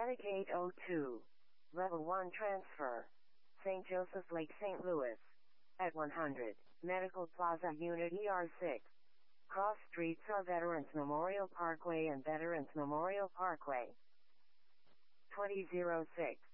Medicaid 02. Level 1 transfer. St. Joseph Lake, St. Louis. At 100. Medical Plaza Unit ER6. Cross streets are Veterans Memorial Parkway and Veterans Memorial Parkway. 2006.